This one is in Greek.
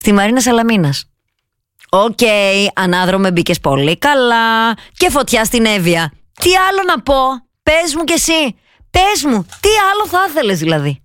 Στη Μαρίνα Σαλαμίνας. Οκ, ανάδρομε, μπήκες πολύ καλά. Και φωτιά στην Εύβοια. Τι άλλο να πω? Πες μου κι εσύ. Πες μου, τι άλλο θα ήθελες δηλαδή?